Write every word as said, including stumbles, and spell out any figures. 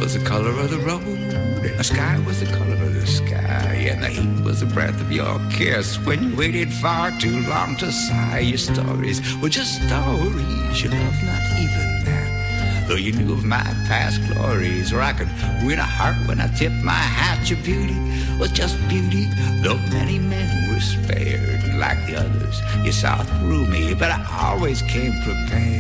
was the color of the road, and the sky was the color of the sky, and the heat was the breath of your kiss. When you waited far too long to sigh, your stories were just stories, your love not even that. Though you knew of my past glories, or I could win a heart when I tipped my hat. Your beauty was just beauty, though many men were spared. Like the others, you saw through me, but I always came prepared.